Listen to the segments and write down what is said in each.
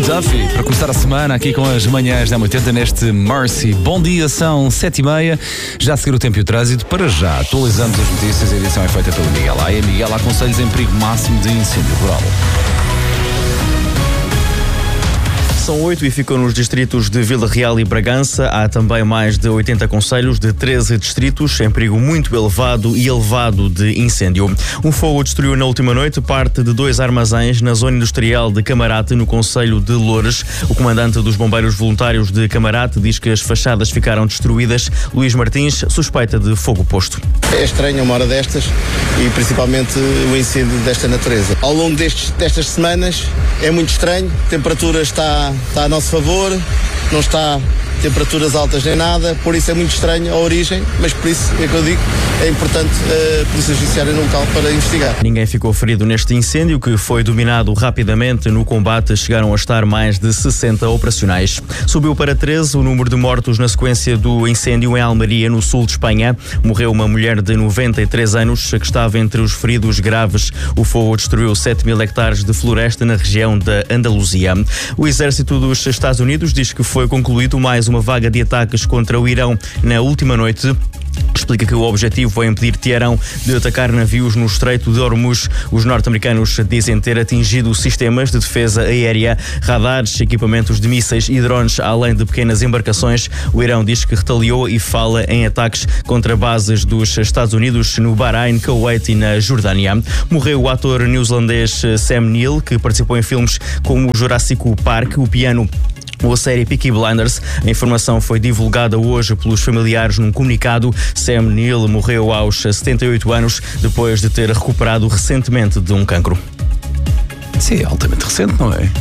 Duffy, para começar a semana aqui com as manhãs da 80 neste Mercy. Bom dia, são 7h30. Já a seguir o tempo e o trânsito. Para já, atualizamos as notícias. A edição é feita pelo Miguel Aia. Miguel, há conselhos em perigo máximo de incêndio rural. São 8 e ficam nos distritos de Vila Real e Bragança. Há também mais de 80 concelhos de 13 distritos em perigo muito elevado e elevado de incêndio. Um fogo destruiu na última noite parte de 2 armazéns na zona industrial de Camarate, no concelho de Loures. O comandante dos bombeiros voluntários de Camarate diz que as fachadas ficaram destruídas. Luís Martins suspeita de fogo posto. É estranho uma hora destas e principalmente o incêndio desta natureza. Ao longo destas semanas é muito estranho, a temperatura está a nosso favor, não está temperaturas altas nem nada, por isso é muito estranho a origem, mas por isso é que eu digo, é importante a Polícia Judiciária no local para investigar. Ninguém ficou ferido neste incêndio, que foi dominado rapidamente. No combate chegaram a estar mais de 60 operacionais. Subiu para 13 o número de mortos na sequência do incêndio em Almeria, no sul de Espanha. Morreu uma mulher de 93 anos que estava entre os feridos graves. O fogo destruiu 7.000 hectares de floresta na região da Andaluzia. O exército dos Estados Unidos diz que foi concluído mais uma vaga de ataques contra o Irão na última noite. Explica que o objetivo é impedir Teherão de atacar navios no Estreito de Hormuz. Os norte-americanos dizem ter atingido sistemas de defesa aérea, radares, equipamentos de mísseis e drones, além de pequenas embarcações. O Irão diz que retaliou e fala em ataques contra bases dos Estados Unidos no Bahrein, Kuwait e na Jordânia. Morreu o ator neozelandês Sam Neill, que participou em filmes como o Jurassic Park, O Piano ou a série Peaky Blinders. A informação foi divulgada hoje pelos familiares num comunicado. Sam Neill morreu aos 78 anos, depois de ter recuperado recentemente de um cancro. Sim, é altamente recente, não é?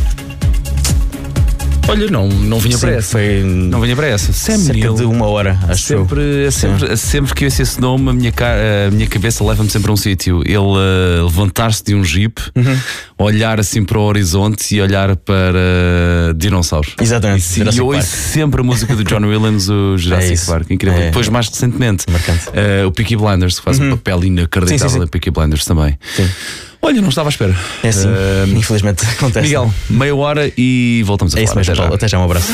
Olha, não vinha para essa. Não vinha para essa. Sam Neill, de uma hora, acho sempre que eu ouço esse nome, a minha cabeça leva-me sempre a um sítio. Ele levantar-se de um jeep, olhar assim para o horizonte e olhar para dinossauros. Exatamente. E eu ouço sempre a música do John Williams, o Jurassic Park. Incrível. Depois, mais recentemente, o Peaky Blinders, que faz um papel inacreditável. Sim. Peaky Blinders também. Sim. Olha, não estava à espera. É assim, infelizmente acontece. Miguel, meia hora e voltamos a falar. Isso mesmo, Paulo. Até já, um abraço.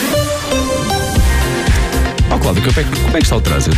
Cláudio, como é que está o trânsito?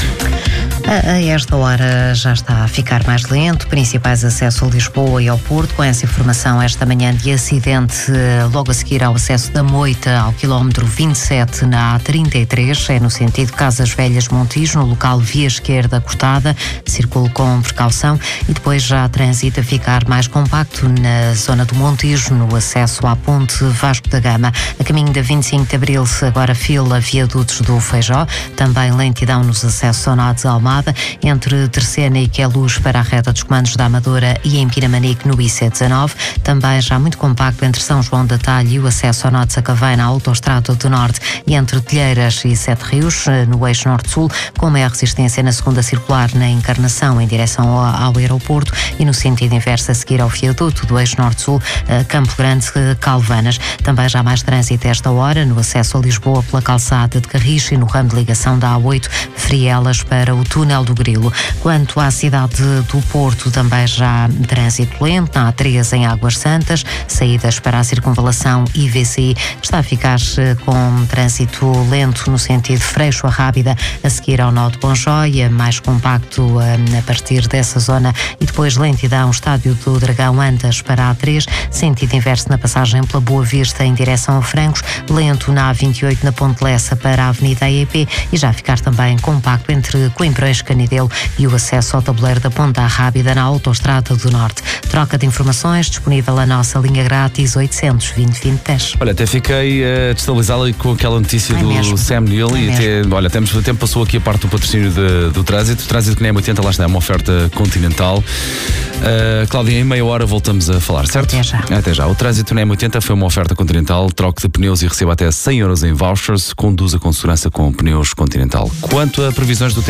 A esta hora já está a ficar mais lento, principais acessos a Lisboa e ao Porto. Com essa informação esta manhã de acidente, logo a seguir ao acesso da Moita ao quilómetro 27 na A33, é no sentido Casas Velhas Montijo, no local via esquerda cortada, circule com precaução. E depois já trânsito a ficar mais compacto na zona do Montijo, no acesso à ponte Vasco da Gama. A caminho da 25 de Abril, agora fila viadutos do Feijó, também lentidão nos acessos ao nó de Almada, entre Terceira e Queluz para a reta dos comandos da Amadora e em Pinamanique no IC19, também já muito compacto entre São João da Talha e o acesso ao nó de Sacavém na Autoestrada do Norte e entre Telheiras e Sete Rios no eixo Norte-Sul, como é a resistência na segunda circular na Encarnação em direção ao aeroporto e no sentido inverso a seguir ao viaduto do eixo Norte-Sul, Campo Grande, Calvanas. Também já mais trânsito a esta hora no acesso a Lisboa pela calçada de Carris e no ramo de ligação da A8, Frielas para o Túnel do Grilo. Quanto à cidade do Porto, também já trânsito lento na A3 em Águas Santas, saídas para a circunvalação IVCI está a ficar com trânsito lento no sentido Freixo a Rábida a seguir ao nó de Bonjóia, mais compacto a partir dessa zona e depois lentidão Estádio do Dragão Antas para a A3, sentido inverso na passagem pela Boa Vista em direção a Francos, lento na A28 na Ponte Lessa para a Avenida AEP e já a ficar também compacto entre Coimbrões, Canidelo e o acesso ao tabuleiro da Ponta Rábida na Autoestrada do Norte. Troca de informações disponível a nossa linha grátis 800 2010. Olha, até fiquei destabilizado com aquela notícia do Sam Neill e até, olha, o tempo passou aqui a parte do patrocínio do trânsito. O trânsito que nem é 80, lá está, é uma oferta continental. Cláudia, em meia hora voltamos a falar, certo? Até já. O trânsito na M80 foi uma oferta continental, troque de pneus e receba até 100 euros em vouchers, conduza com segurança com pneus Continental. Quanto a previsões do tempo para hoje,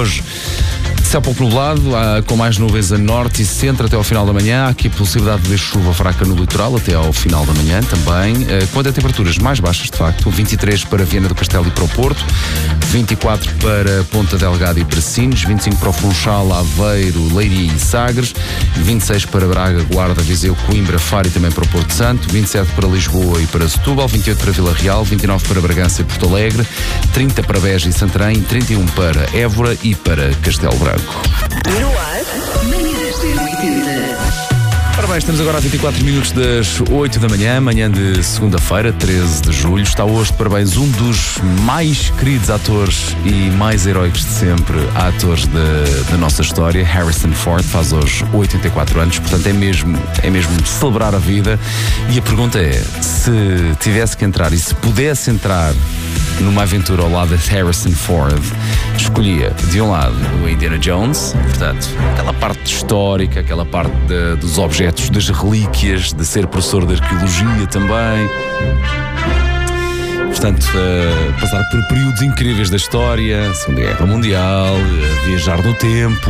Hoje, céu pouco nublado, com mais nuvens a norte e centro até ao final da manhã. Há aqui a possibilidade de ver chuva fraca no litoral até ao final da manhã também. Quanto a temperaturas mais baixas, de facto, 23 para Viana do Castelo e para o Porto, 24 para Ponta Delgada e para Sines, 25 para o Funchal, Aveiro, Leiria e Sagres, 26 para Braga, Guarda, Viseu, Coimbra, Faro e também para o Porto Santo, 27 para Lisboa e para Setúbal, 28 para Vila Real, 29 para Bragança e Porto Alegre, 30 para Beja e Santarém, 31 para Évora e para Castelo Branco. No ar, manhãs da 80. Ora bem, estamos agora a 24 minutos das 8 da manhã, manhã de segunda-feira, 13 de julho. Está hoje de parabéns um dos mais queridos atores e mais heróicos de sempre, atores da nossa história, Harrison Ford, faz hoje 84 anos, portanto é mesmo celebrar a vida. E a pergunta é, se tivesse que entrar e se pudesse entrar numa aventura ao lado de Harrison Ford, escolhia de um lado o Indiana Jones, portanto, aquela parte histórica, aquela parte dos objetos, das relíquias, de ser professor de arqueologia também. Portanto, passar por períodos incríveis da história, Segunda Guerra Mundial, viajar no tempo.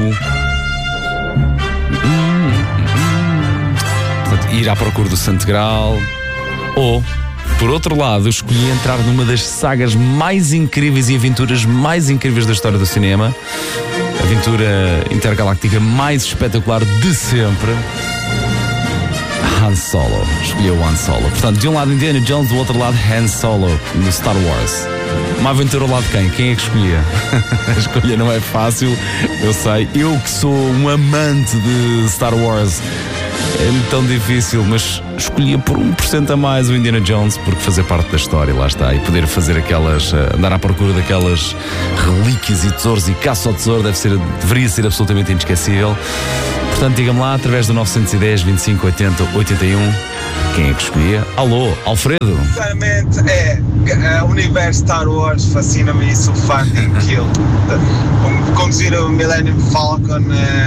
Portanto, ir à procura do Santo Graal. Ou, por outro lado, eu escolhi entrar numa das sagas mais incríveis e aventuras mais incríveis da história do cinema. A aventura intergaláctica mais espetacular de sempre. Han Solo. Escolhi o Han Solo. Portanto, de um lado Indiana Jones, do outro lado Han Solo, no Star Wars. Uma aventura ao lado de quem? Quem é que escolhia? A escolha não é fácil, eu sei. Eu que sou um amante de Star Wars, é tão difícil, mas escolhia por 1% a mais o Indiana Jones, porque fazer parte da história, lá está, e poder fazer aquelas, andar à procura daquelas relíquias e tesouros e caça ao tesouro deveria ser absolutamente inesquecível. Portanto, diga-me lá, através do 910 25 80 81, quem é que escolhia? Alô, Alfredo? Sinceramente, o universo Star Wars fascina-me e sou fã daquilo. Conduzir o Millennium Falcon,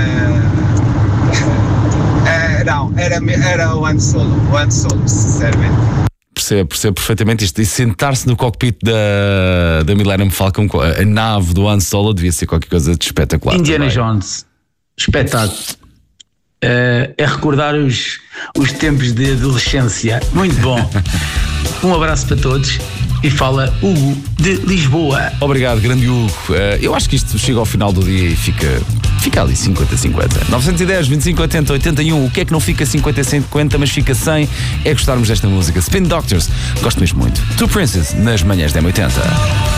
não, era o Han Solo, sinceramente. Percebo perfeitamente isto. E sentar-se no cockpit da Millennium Falcon, a nave do Han Solo, devia ser qualquer coisa de espetacular. Indiana também. Jones, espetáculo. É recordar os tempos de adolescência. Muito bom. Um abraço para todos. E fala Hugo de Lisboa. Obrigado, grande Hugo. Eu acho que isto chega ao final do dia e fica ali 50-50. 910, 25, 80, 81. O que é que não fica 50-50, mas fica 100? É gostarmos desta música. Spin Doctors. Gosto mesmo muito. Two Princes, nas manhãs da M80.